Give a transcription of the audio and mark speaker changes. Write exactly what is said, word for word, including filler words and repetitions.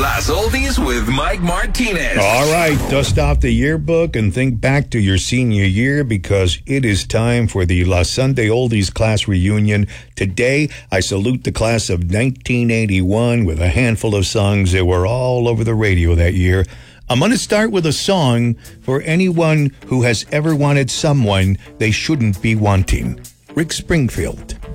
Speaker 1: Las Oldies with Mike Martinez.
Speaker 2: All right, dust off the yearbook and think back to your senior year because it is time for the La Sunday Oldies class reunion. Today, I salute the class of nineteen eighty-one with a handful of songs that were all over the radio that year. I'm going to start with a song for anyone who has ever wanted someone they shouldn't be wanting. Rick Springfield.